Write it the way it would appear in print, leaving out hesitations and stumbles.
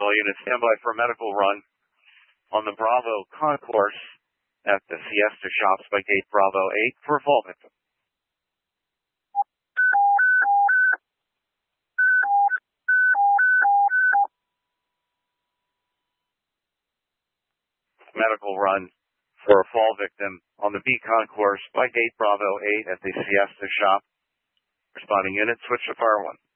All units stand by for a medical run on the Bravo concourse at the Siesta Shops by Gate Bravo 8 for a fall victim. Medical run for a fall victim on the B concourse by Gate Bravo 8 at the Siesta Shop. Responding unit, switch to Fire 1.